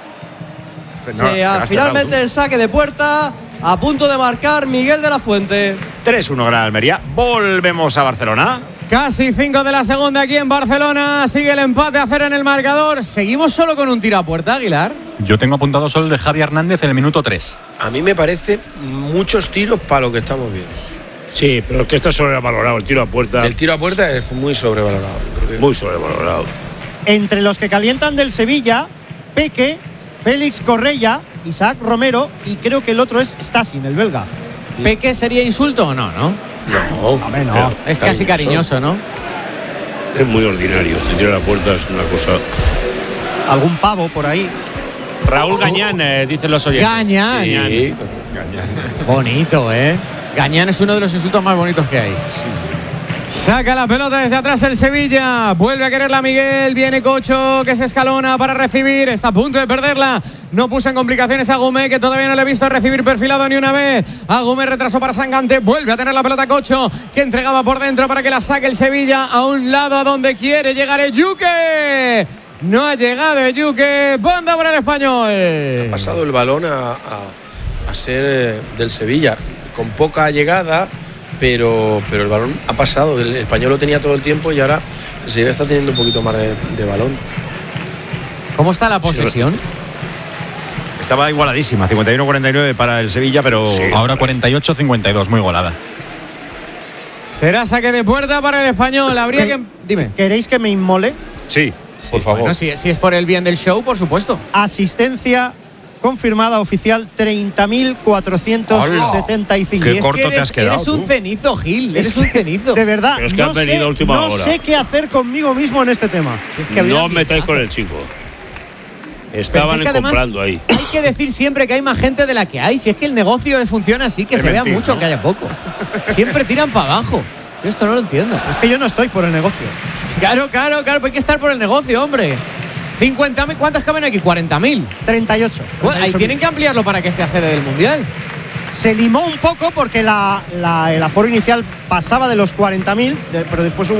No,
Se
te
ha-
has
finalmente
cerrado
el saque de puerta, a punto de marcar Miguel de la Fuente.
tres uno Gran Almería. Volvemos a Barcelona.
Casi cinco de la segunda aquí en Barcelona. Sigue el empate a cero en el marcador. Seguimos solo con un tiro a puerta, Aguilar.
Yo tengo apuntado solo el de Javi Hernández en el minuto tres.
A mí me parece muchos tiros para lo que estamos viendo.
Sí, pero es que está sobrevalorado el tiro a puerta.
El tiro a puerta es muy sobrevalorado. yo creo que-
Muy sobrevalorado.
Entre los que calientan del Sevilla, Peque, Félix Correia, Isaac Romero y creo que el otro es Stasin, el belga.
¿Peque sería insulto o no, no?
No,
Hombre, no.
pero
Es casi cariñoso, ¿no?
Es muy ordinario. El tiro a la puerta es una cosa.
Algún pavo por ahí.
Raúl Gañán, eh, dicen los oyentes.
Gañán.
Sí,
Bonito, ¿eh? Gañán es uno de los insultos más bonitos que hay. Saca la pelota desde atrás el Sevilla. Vuelve a quererla Miguel. Viene Cocho, que se escalona para recibir. Está a punto de perderla. No puso en complicaciones a Agumé, que todavía no le he visto recibir perfilado ni una vez. Agumé retrasó para Sangante. Vuelve a tener la pelota Cocho, que entregaba por dentro para que la saque el Sevilla a un lado a donde quiere llegar Eyuque. No ha llegado Eyuque. Banda para el Español.
ha pasado el balón a, a- a ser eh, del Sevilla. Con poca llegada, pero, pero el balón ha pasado. El Español lo tenía todo el tiempo y ahora el Sevilla está teniendo un poquito más de, de balón.
¿Cómo está la posesión?
Estaba igualadísima, cincuenta y uno cuarenta y nueve para el Sevilla, pero
Ahora cuarenta y ocho cincuenta y dos, muy golada.
Será saque de puerta para el Español. Habría que... Dime.
¿Queréis que me inmole?
sí, por favor.
Bueno, si, si es por el bien del show, por supuesto.
Asistencia confirmada oficial treinta mil cuatrocientos setenta y cinco.
Qué corto te has quedado.
Eres un
tú.
cenizo, Gil. Eres un cenizo.
De verdad,
Pero es que
no,
has venido
sé,
a última
no
hora.
sé qué hacer conmigo mismo en este tema.
Si es que
No os metáis con el chico. Estaban
que además
comprando ahí.
Hay que decir siempre que hay más gente de la que hay. Si es que el negocio funciona así, que
Es
se vea
mentira,
mucho,
¿no?
que haya poco. Siempre tiran para abajo. Yo esto no lo entiendo.
Es que yo no estoy por el negocio.
Claro, claro, claro, pues hay que estar por el negocio, hombre. cincuenta mil, ¿cuántas caben aquí? cuarenta mil.
treinta y ocho.
Bueno, ahí tienen que ampliarlo para que sea sede del Mundial.
Se limó un poco porque la, la- el aforo inicial pasaba de los cuarenta mil, pero después hubo